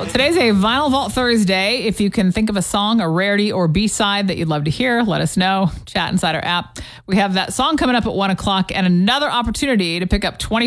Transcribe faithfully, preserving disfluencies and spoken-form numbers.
today's a Vinyl Vault Thursday. If you can think of a song, a rarity, or B-side that you'd love to hear, let us know. Chat inside our app. We have that song coming up at one o'clock and another opportunity to pick up twenty